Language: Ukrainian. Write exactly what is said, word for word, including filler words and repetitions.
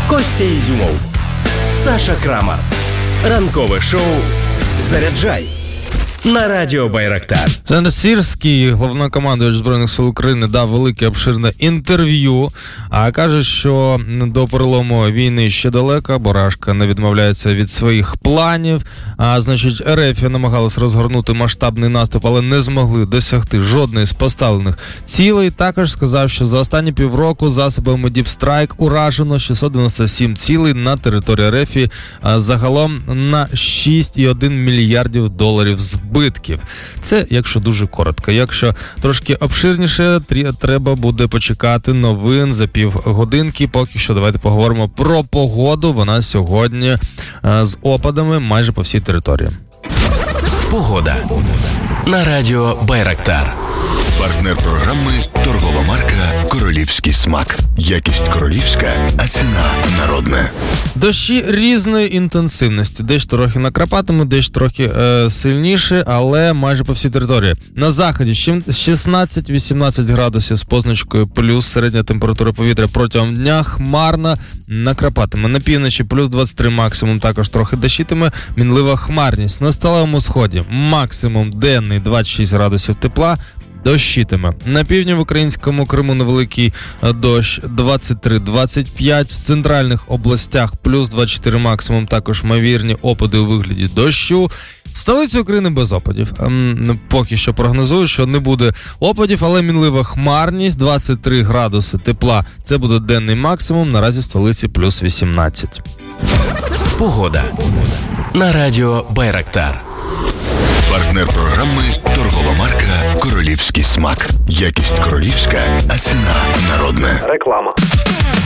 Костя Ізюмов, Саша Крамар. Ранкове шоу «Заряджай» на радіо Байрактар. Олександр Сирський, головнокомандувач Збройних сил України, дав велике обширне інтерв'ю, а каже, що до перелому війни ще далеко, Борашка не відмовляється від своїх планів, а значить РФ намагалась розгорнути масштабний наступ, але не змогли досягти жодної з поставлених цілей. Також сказав, що за останні півроку засобами Deep Strike уражено шістсот дев'яносто сім цілей на території РФ, загалом на шість цілих один мільярдів доларів збитків. Це, якщо дуже коротко. Якщо трошки обширніше, треба буде почекати новин за півгодинки. Поки що давайте поговоримо про погоду. Вона сьогодні з опадами майже по всій території. Погода на радіо Байрактар. Партнер програми – торгова марка «Королівський смак». Якість королівська, а ціна народна. Дощі різної інтенсивності. Десь трохи накрапатиме, десь трохи е, сильніше, але майже по всій території. На заході шістнадцять-вісімнадцять градусів з позначкою плюс, середня температура повітря протягом дня хмарна, накрапатиме. На півночі плюс двадцять три максимум, також трохи дощитиме, мінлива хмарність. На сталевому сході максимум денний двадцять шість градусів тепла, дощитиме. На півдні в українському Криму невеликий дощ двадцять три двадцять п'ять. В центральних областях плюс двадцять чотири максимум, також ймовірні опади у вигляді дощу. Столиця України без опадів. Ем, поки що прогнозую, що не буде опадів, але мінлива хмарність, двадцять три градуси тепла. Це буде денний максимум, наразі в столиці плюс вісімнадцять. Погода на радіо Байрактар. Партнер програми – торгова марка «Королівський смак». Якість королівська, а ціна народна. Реклама.